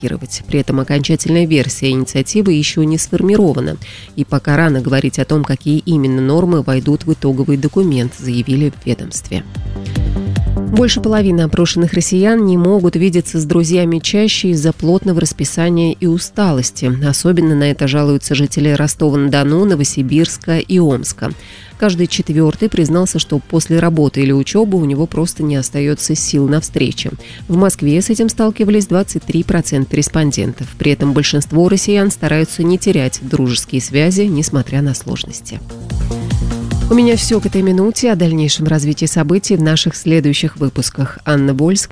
реагировать. При этом окончательная версия инициативы еще не сформирована, и пока рано говорить о том, какие именно нормы войдут в итоговый документ, заявили в ведомстве. Больше половины опрошенных россиян не могут видеться с друзьями чаще из-за плотного расписания и усталости. Особенно на это жалуются жители Ростова-на-Дону, Новосибирска и Омска. Каждый четвертый признался, что после работы или учебы у него просто не остается сил на встречи. В Москве с этим сталкивались 23% респондентов. При этом большинство россиян стараются не терять дружеские связи, несмотря на сложности. У меня все к этой минуте. О дальнейшем развитии событий в наших следующих выпусках. Анна Вольск.